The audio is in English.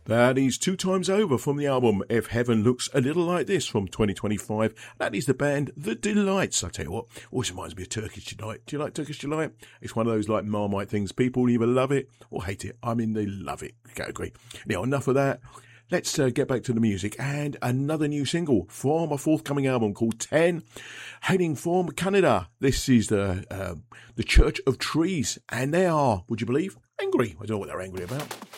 That is Two Times Over from the album If Heaven Looks a Little Like This from 2025. That is the band The Delights. I tell you what, always reminds me of Turkish Delight. Do you like Turkish Delight? It's one of those like Marmite things. People either love it or hate it. I'm in the love it category. Now, enough of that. Let's get back to the music and another new single from a forthcoming album called 10, hailing from Canada. This is the Church of Trees, and they are, would you believe, angry. I don't know what they're angry about.